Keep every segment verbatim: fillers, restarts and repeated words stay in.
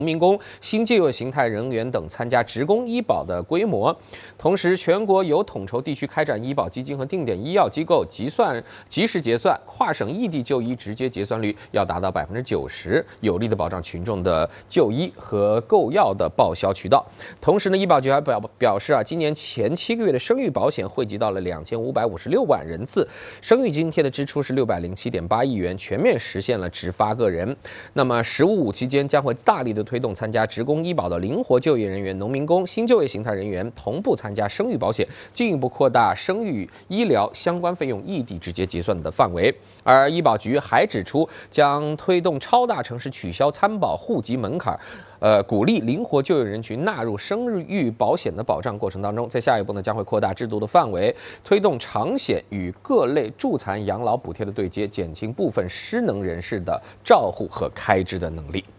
农民工、新就业形态人员等参加职工医保的规模。同时，全国有统筹地区开展医保基金和定点医药机构计算及时结算，跨省异地就医直接结算率要达到百分之九十，有力的保障群众的就医和购药的报销渠道。同时呢，医保局还表表示啊，今年前七个月的生育保险汇集到了两千五百五十六万人次，生育津贴的支出是六百零七点八亿元，全面实现了只发个人。那么“十五五”期间将会大力的推动参加职工医保的灵活就业人员、农民工、新就业形态人员同步参加生育保险，进一步扩大生育医疗相关费用异地直接结算的范围。而医保局还指出，将推动超大城市取消参保户籍门槛，呃，鼓励灵活就业人群纳入生育保险的保障过程当中。在下一步呢，将会扩大制度的范围，推动长险与各类助残养老补贴的对接，减轻部分失能人士的照护和开支的能力。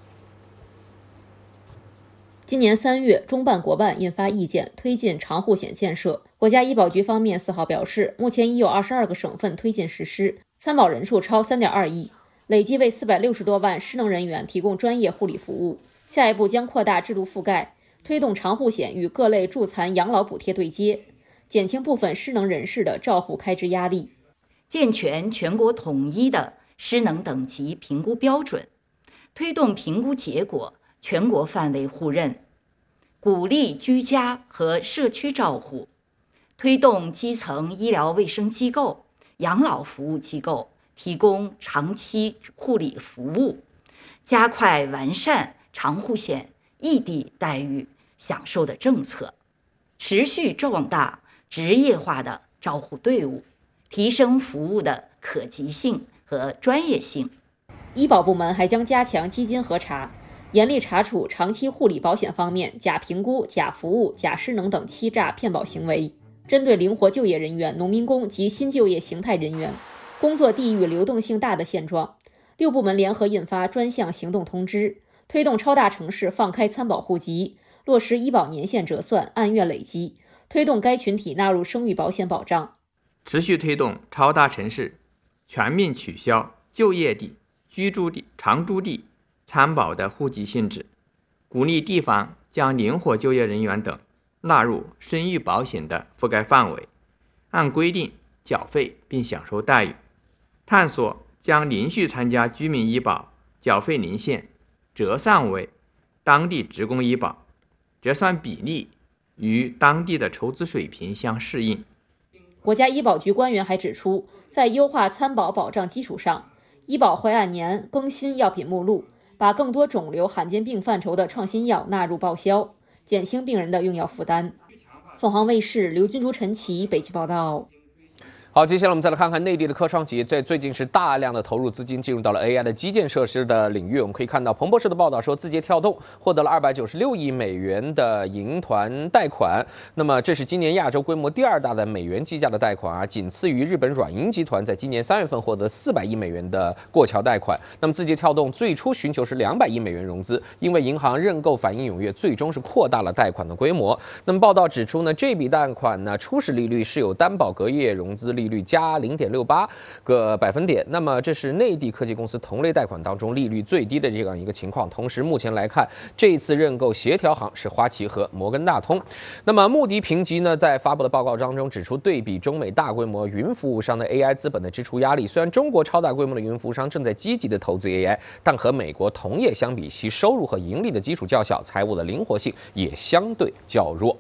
今年三月，中办国办印发意见，推进长护险建设。国家医保局方面四号表示，目前已有二十二个省份推进实施，参保人数超 三点二亿，累计为四百六十多万失能人员提供专业护理服务。下一步将扩大制度覆盖，推动长护险与各类助残养老补贴对接，减轻部分失能人士的照护开支压力。 健全全国统一的失能等级评估标准，推动评估结果全国范围互认，鼓励居家和社区照护，推动基层医疗卫生机构、养老服务机构提供长期护理服务，加快完善长护险异地待遇享受的政策，持续壮大职业化的照护队伍，提升服务的可及性和专业性。 医保部门还将加强基金核查，严厉查处长期护理保险方面假评估、假服务、假失能等欺诈骗保行为。针对灵活就业人员、农民工及新就业形态人员工作地域流动性大的现状，六部门联合印发专项行动通知，推动超大城市放开参保户籍，落实医保年限折算、按月累积，推动该群体纳入生育保险保障。 持续推动超大城市全面取消就业地、居住地、常住地参保的户籍性质，鼓励地方将灵活就业人员等纳入生育保险的覆盖范围，按规定缴费并享受待遇。探索将连续参加居民医保缴费年限折算为当地职工医保，折算比例与当地的筹资水平相适应。 国家医保局官员还指出，在优化参保保障基础上，医保会按年更新药品目录，把更多肿瘤罕见病范畴的创新药纳入报销，减轻病人的用药负担。凤凰卫视刘君竹、陈琦北京报道。 好，接下来我们再来看看内地的科创企业在最近是大量的投入资金进入到了 A I 的基建设施的领域。我们可以看到，彭博社的报道说，字节跳动获得了二百九十六亿美元的银团贷款，那么这是今年亚洲规模第二大的美元计价的贷款啊，仅次于日本软银集团在今年三月份获得四百亿美元的过桥贷款。那么字节跳动最初寻求是两百亿美元融资，因为银行认购反应踊跃，最终是扩大了贷款的规模。那么报道指出呢，这笔贷款呢，初始利率是有担保隔夜融资利率加 零点六八 个百分点，那么这是内地科技公司同类贷款当中利率最低的这样一个情况。同时目前来看，这一次认购协调行是花旗和摩根大通。那么穆迪评级呢，在发布的报告当中指出，对比中美大规模云服务商的 A I 资本的支出压力，虽然中国超大规模的云服务商正在积极的投资 A I， 但和美国同业相比，其收入和盈利的基础较小，财务的灵活性也相对较弱。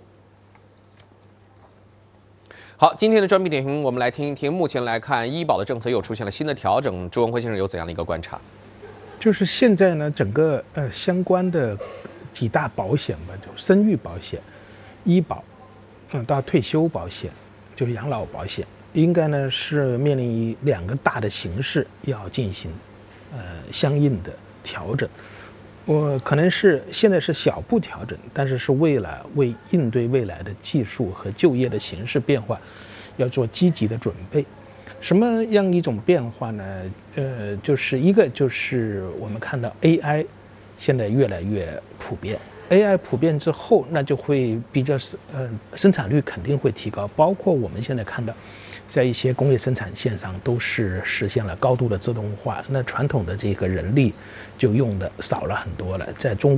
好，今天的专题点评，我们来听一听。目前来看，医保的政策又出现了新的调整，朱文辉先生有怎样的一个观察？ 就是现在呢，整个呃相关的几大保险吧，就生育保险、医保，嗯，到退休保险，就是养老保险，应该呢是面临于两个大的形势要进行呃相应的调整。我可能是现在是小步调整，但是是为了为应对未来的技术和就业的形势变化，要做积极的准备。什么样一种变化呢？呃，就是一个就是我们看到 A I 现在越来越普遍 ，A I 普遍之后，那就会比较呃生产率肯定会提高，包括我们现在看到，在一些工业生产线上都是实现了高度的自动化，那传统的这个人力就用的少了很多了，在中